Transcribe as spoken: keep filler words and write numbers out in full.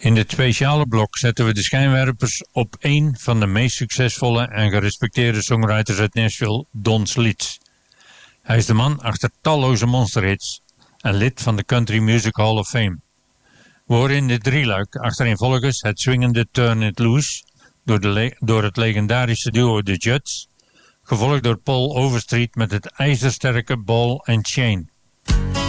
In dit speciale blok zetten we de schijnwerpers op één van de meest succesvolle en gerespecteerde songwriters uit Nashville, Don Sleets. Hij is de man achter talloze monsterhits en lid van de Country Music Hall of Fame. We horen in dit drieluik achtereenvolgens het swingende Turn It Loose door, de le- door het legendarische duo The Judds, gevolgd door Paul Overstreet met het ijzersterke Ball and Chain.